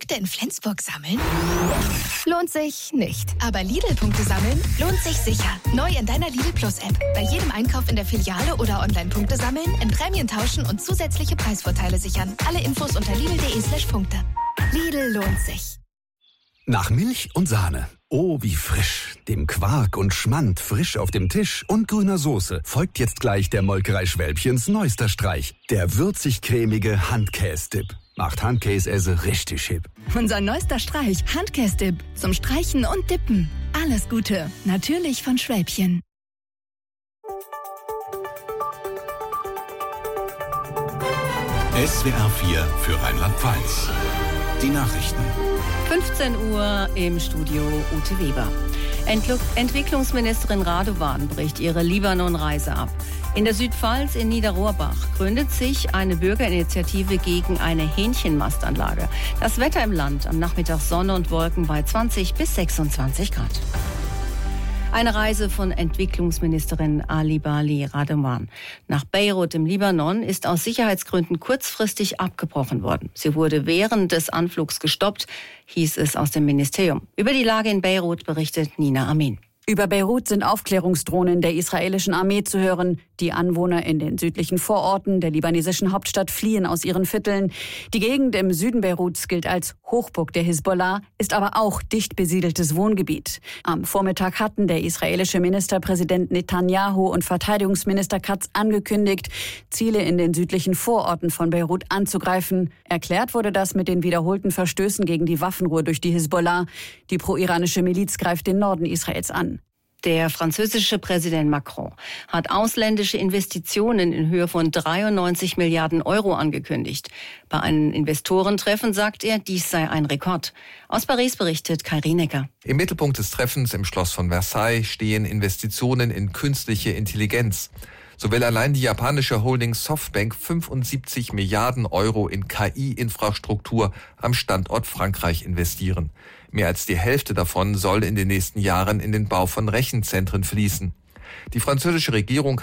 Punkte in Flensburg sammeln? Lohnt sich nicht. Aber Lidl-Punkte sammeln lohnt sich sicher. Neu in deiner Lidl Plus-App. Bei jedem Einkauf in der Filiale oder online Punkte sammeln, in Prämien tauschen und zusätzliche Preisvorteile sichern. Alle Infos unter lidl.de/Punkte. Lidl lohnt sich. Nach Milch und Sahne. Oh, wie frisch. Dem Quark und Schmand frisch auf dem Tisch und grüner Soße folgt jetzt gleich der Molkerei Schwälbchens neuester Streich. Der würzig-cremige Handkäse-Dip. Macht Handkäse richtig hip. Unser neuester Streich, Handkäse-Dip. Zum Streichen und Dippen. Alles Gute. Natürlich von Schwälbchen. SWR 4 für Rheinland-Pfalz. Die Nachrichten. 15 Uhr im Studio Ute Weber. Entwicklungsministerin Radovan bricht ihre Libanon-Reise ab. In der Südpfalz in Niederrohrbach gründet sich eine Bürgerinitiative gegen eine Hähnchenmastanlage. Das Wetter im Land: am Nachmittag Sonne und Wolken bei 20 bis 26 Grad. Eine Reise von Entwicklungsministerin Ali Bali Radovan nach Beirut im Libanon ist aus Sicherheitsgründen kurzfristig abgebrochen worden. Sie wurde während des Anflugs gestoppt, hieß es aus dem Ministerium. Über die Lage in Beirut berichtet Nina Amin. Über Beirut sind Aufklärungsdrohnen der israelischen Armee zu hören. Die Anwohner in den südlichen Vororten der libanesischen Hauptstadt fliehen aus ihren Vierteln. Die Gegend im Süden Beiruts gilt als Hochburg der Hisbollah, ist aber auch dicht besiedeltes Wohngebiet. Am Vormittag hatten der israelische Ministerpräsident Netanyahu und Verteidigungsminister Katz angekündigt, Ziele in den südlichen Vororten von Beirut anzugreifen. Erklärt wurde das mit den wiederholten Verstößen gegen die Waffenruhe durch die Hisbollah. Die pro-iranische Miliz greift den Norden Israels an. Der französische Präsident Macron hat ausländische Investitionen in Höhe von 93 Milliarden Euro angekündigt. Bei einem Investorentreffen sagt er, dies sei ein Rekord. Aus Paris berichtet Kai Rienecker. Im Mittelpunkt des Treffens im Schloss von Versailles stehen Investitionen in künstliche Intelligenz. So will allein die japanische Holding Softbank 75 Milliarden Euro in KI-Infrastruktur am Standort Frankreich investieren. Mehr als die Hälfte davon soll in den nächsten Jahren in den Bau von Rechenzentren fließen. Die französische Regierung